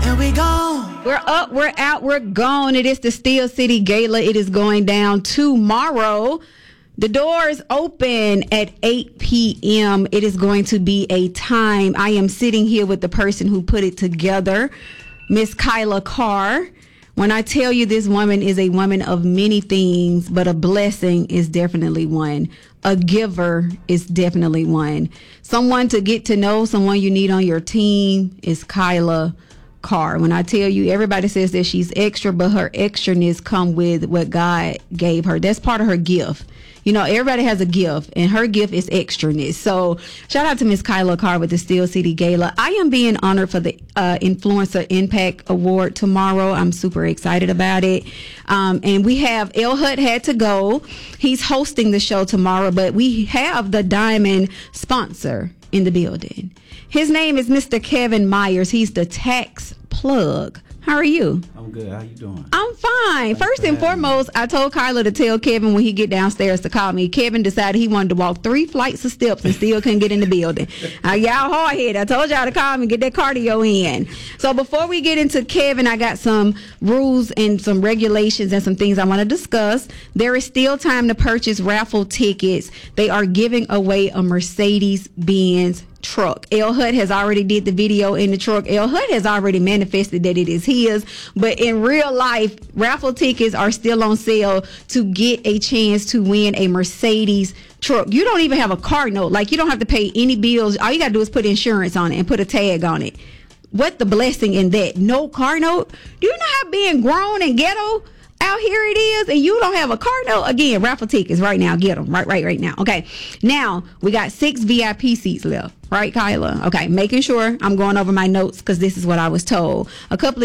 and we gone. We're up, we're out, we're gone. It is the Steel City Gala. It is going down tomorrow. The doors open at 8 p.m. It is going to be a time. I am sitting here with the person who put it together, Miss Kyla Carr. When I tell you this woman is a woman of many things, but a blessing is definitely one. A giver is definitely one. Someone to get to know, someone you need on your team is Kyla Carr. When I tell you, everybody says that she's extra, but her extraness come with what God gave her. That's part of her gift. You know, everybody has a gift, and her gift is extraness. So shout out to Miss Kyla Carr with the Steel City Gala. I am being honored for the Influencer Impact Award tomorrow. I'm super excited about it. And we have El Hut had to go. He's hosting the show tomorrow, but we have the diamond sponsor in the building. His name is Mr. Kevin Myers. He's the tax plug. How are you? I'm good. How you doing? I'm fine. First and foremost, I told Kyla to tell Kevin when he get downstairs to call me. Kevin decided he wanted to walk 3 flights of steps and still couldn't get in the building. Y'all hard head. I told y'all to call me, get that cardio in. So before we get into Kevin, I got some rules and some regulations and some things I want to discuss. There is still time to purchase raffle tickets. They are giving away a Mercedes-Benz truck. El Hut has already did the video in the truck. El Hut has already manifested that it is his, but in real life, raffle tickets are still on sale to get a chance to win a Mercedes truck. You don't even have a car note. Like, you don't have to pay any bills. All you gotta do is put insurance on it and put a tag on it. What the blessing in that? No car note? Do you know how being grown and ghetto out here it is, and you don't have a car note? Again, raffle tickets right now. Get them right now. Okay, now we got 6 VIP seats left. Right, Kyla? Okay, making sure I'm going over my notes because this is what I was told. A couple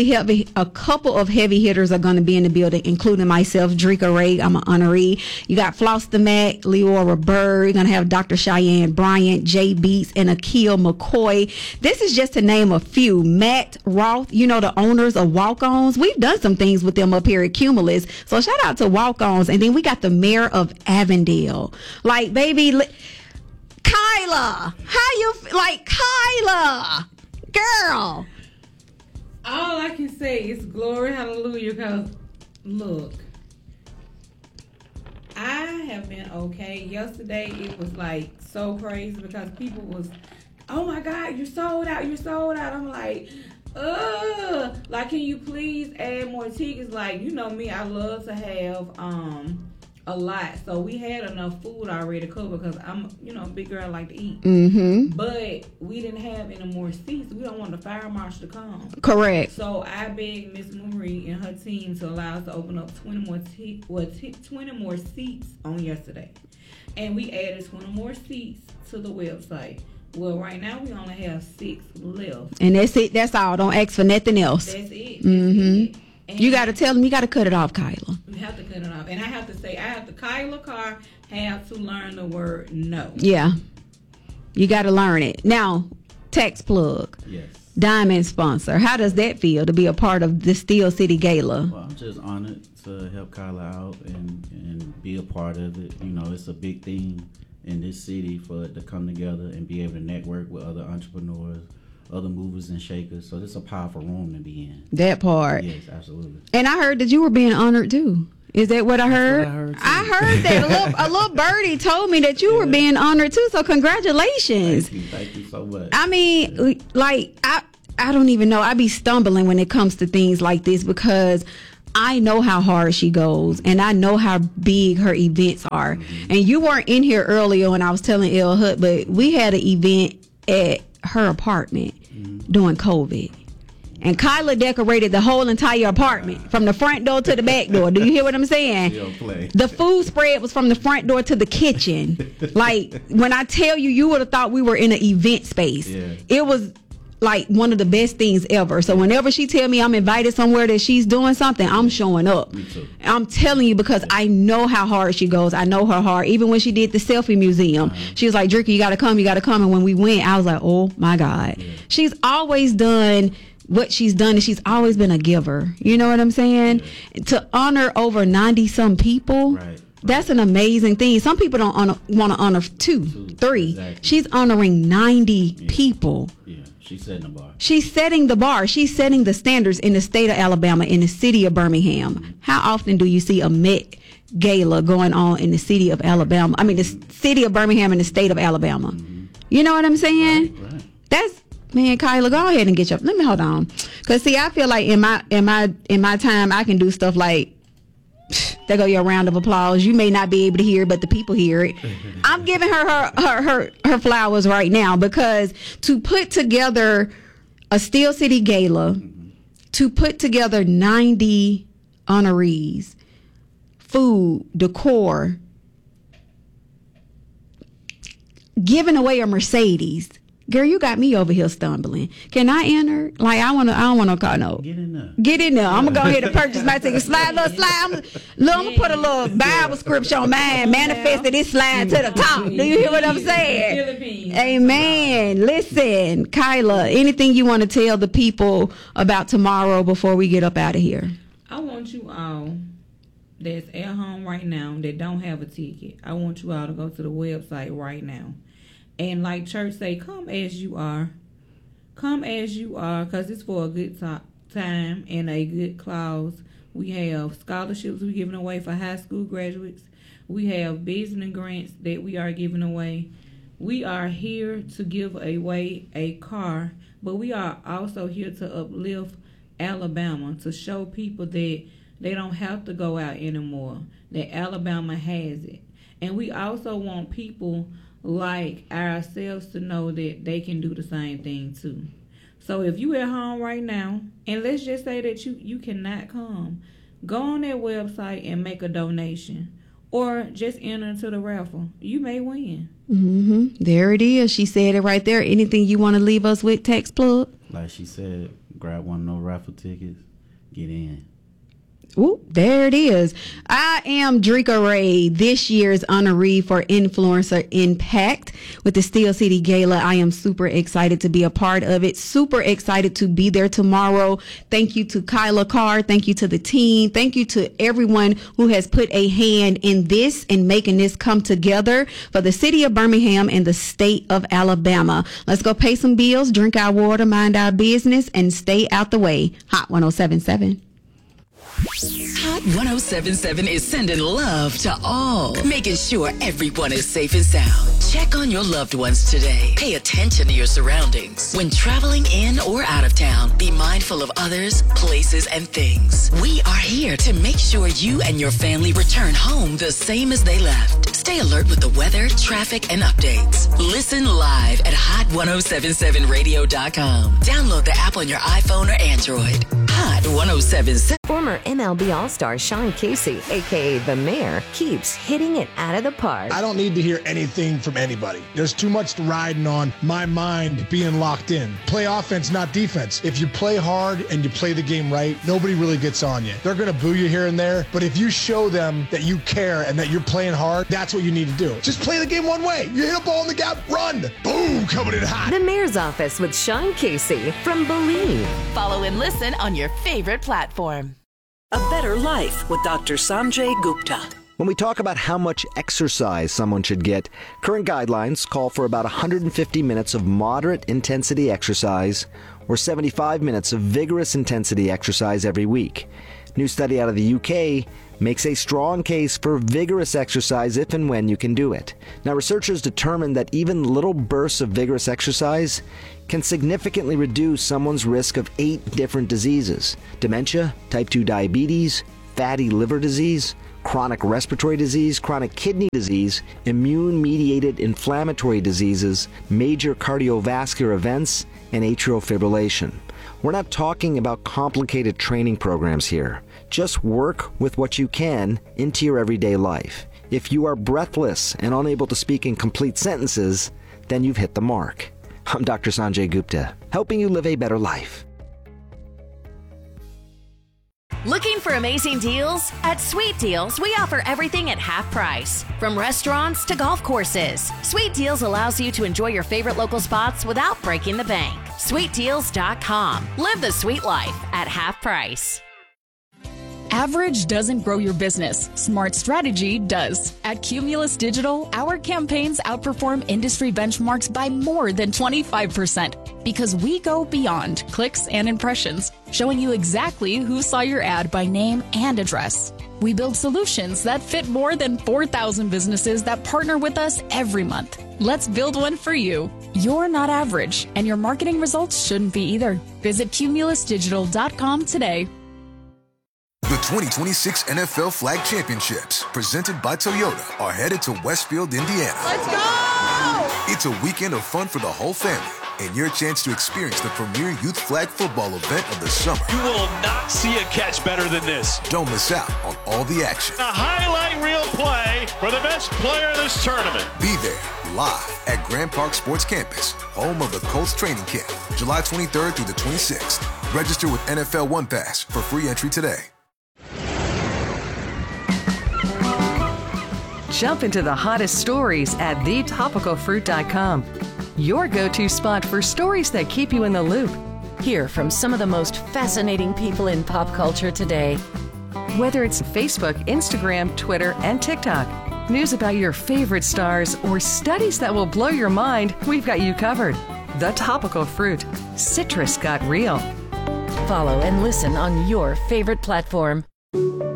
of heavy hitters are going to be in the building, including myself, Drika Ray. I'm an honoree. You got Floss the Mac, Leora Bird. You're going to have Dr. Cheyenne Bryant, Jay Beats, and Akil McCoy. This is just to name a few. Matt Roth, you know, the owners of Walk-Ons. We've done some things with them up here at Cumulus. So shout out to Walk-Ons. And then we got the mayor of Avondale. Like, baby, Kyla, how you like Kyla, girl? All I can say is glory, hallelujah. Cause look, I have been okay. Yesterday it was like so crazy because people was, oh my God, you're sold out. I'm like, like, can you please add more tickets? Like, you know me, I love to have a lot, so we had enough food already to cover because I'm, a big girl, I like to eat. Mm-hmm. But we didn't have any more seats. We don't want the fire marshal to come. Correct. So I begged Miss Marie and her team to allow us to open up 20 more seats on yesterday, and we added 20 more seats to the website. Well, right now we only have 6 left, and that's it. That's all. Don't ask for nothing else. That's it. Mm-hmm. And you got to tell them you got to cut it off, Kyla. You have to cut it off. And I have to say, Kyla Carr have to learn the word no. Yeah. You got to learn it. Now, tax plug. Yes. Diamond sponsor. How does that feel to be a part of the Steel City Gala? Well, I'm just honored to help Kyla out and be a part of it. You know, it's a big thing in this city for it to come together and be able to network with other entrepreneurs, other movers and shakers. So it's a powerful room to be in. That part. Yes, absolutely. And I heard that you were being honored too. Is that what I heard? I heard that. A little birdie told me that you were being honored too. So congratulations. Thank you so much. I mean, like, I don't even know. I be stumbling when it comes to things like this because I know how hard she goes and I know how big her events are. Mm-hmm. And you weren't in here earlier when I was telling El Hut, but we had an event at her apartment during COVID. And Kyla decorated the whole entire apartment from the front door to the back door. Do you hear what I'm saying? The food spread was from the front door to the kitchen. Like, when I tell you, you would have thought we were in an event space. Yeah. It was like one of the best things ever. So whenever she tell me I'm invited somewhere that she's doing something, I'm showing up. Me too. I'm telling you because I know how hard she goes. I know her hard. Even when she did the selfie museum, she was like, Drika, you got to come. And when we went, I was like, oh my God. Yeah. She's always done what she's done, and she's always been a giver. You know what I'm saying? Yeah. To honor over 90 some people. Right. That's an amazing thing. Some people don't want to honor 2, 3. Exactly. She's honoring 90 people. Yeah. She's setting the bar. She's setting the bar. She's setting the standards in the state of Alabama, in the city of Birmingham. How often do you see a Met Gala going on in the city of Alabama? I mean, the city of Birmingham in the state of Alabama. Mm-hmm. You know what I'm saying? Right. That's, man, Kyla, go ahead and get your. Let me hold on, cause see, I feel like in my time, I can do stuff like. There go your round of applause. You may not be able to hear it, but the people hear it. I'm giving her flowers right now, because to put together a Steel City Gala, to put together 90 honorees, food, decor, giving away a Mercedes. Girl, you got me over here stumbling. Can I enter? Like, I don't want to call no. Get in there. Get in there. I'm going to go ahead and purchase my ticket. Slide. I'm going to put a little Bible scripture on mine. Manifest that it slide to the top. Do you hear what I'm saying? Amen. Listen, Kyla, anything you want to tell the people about tomorrow before we get up out of here? I want you all that's at home right now that don't have a ticket, I want you all to go to the website right now. And like church say, come as you are. Come as you are, because it's for a good time and a good cause. We have scholarships we're giving away for high school graduates. We have business grants that we are giving away. We are here to give away a car, but we are also here to uplift Alabama, to show people that they don't have to go out anymore, that Alabama has it. And we also want people like ourselves to know that they can do the same thing too. So if you at home right now, and let's just say that you cannot come, go on that website and make a donation, or just enter into the raffle. You may win. Mm-hmm. There it is. She said it right there. Anything you want to leave us with, text plug? Like she said, grab one of those raffle tickets, get in. Ooh, there it is. I am Drika Ray, this year's honoree for Influencer Impact with the Steel City Gala. I am super excited to be a part of it. Super excited to be there tomorrow. Thank you to Kyla Carr. Thank you to the team. Thank you to everyone who has put a hand in this and making this come together for the city of Birmingham and the state of Alabama. Let's go pay some bills, drink our water, mind our business, and stay out the way. Hot 107.7. Hot 107.7 is sending love to all, making sure everyone is safe and sound. Check on your loved ones today. Pay attention to your surroundings. When traveling in or out of town, be mindful of others, places, and things. We are here to make sure you and your family return home the same as they left. Stay alert with the weather, traffic, and updates. Listen live at hot1077radio.com. Download the app on your iPhone or Android. Hot 107.7. Former MLB All-Star Sean Casey, a.k.a. The Mayor, keeps hitting it out of the park. I don't need to hear anything from anybody. There's too much riding on my mind being locked in. Play offense, not defense. If you play hard and you play the game right, nobody really gets on you. They're going to boo you here and there, but if you show them that you care and that you're playing hard, that's what you need to do. Just play the game one way. You hit a ball in the gap, run. Boom, coming in hot. The Mayor's Office with Sean Casey from Believe. Follow and listen on your favorite platform. A Better Life with Dr. Sanjay Gupta. When we talk about how much exercise someone should get, current guidelines call for about 150 minutes of moderate intensity exercise or 75 minutes of vigorous intensity exercise every week. New study out of the UK makes a strong case for vigorous exercise if and when you can do it. Now, researchers determined that even little bursts of vigorous exercise can significantly reduce someone's risk of 8 different diseases: dementia, type 2 diabetes, fatty liver disease, chronic respiratory disease, chronic kidney disease, immune-mediated inflammatory diseases, major cardiovascular events, and atrial fibrillation. We're not talking about complicated training programs here. Just work with what you can into your everyday life. If you are breathless and unable to speak in complete sentences, then you've hit the mark. I'm Dr. Sanjay Gupta, helping you live a better life. Looking for amazing deals? At Sweet Deals, we offer everything at half price. From restaurants to golf courses, Sweet Deals allows you to enjoy your favorite local spots without breaking the bank. SweetDeals.com. Live the sweet life at half price. Average doesn't grow your business. Smart strategy does. At Cumulus Digital, our campaigns outperform industry benchmarks by more than 25% because we go beyond clicks and impressions, showing you exactly who saw your ad by name and address. We build solutions that fit more than 4,000 businesses that partner with us every month. Let's build one for you. You're not average, and your marketing results shouldn't be either. Visit cumulusdigital.com today. The 2026 NFL Flag Championships, presented by Toyota, are headed to Westfield, Indiana. Let's go! It's a weekend of fun for the whole family and your chance to experience the premier youth flag football event of the summer. You will not see a catch better than this. Don't miss out on all the action. A highlight reel play for the best player in this tournament. Be there live at Grand Park Sports Campus, home of the Colts training camp, July 23rd through the 26th. Register with NFL One Pass for free entry today. Jump into the hottest stories at thetopicalfruit.com. Your go-to spot for stories that keep you in the loop. Hear from some of the most fascinating people in pop culture today. Whether it's Facebook, Instagram, Twitter, and TikTok, news about your favorite stars, or studies that will blow your mind, we've got you covered. The Topical Fruit. Citrus got real. Follow and listen on your favorite platform.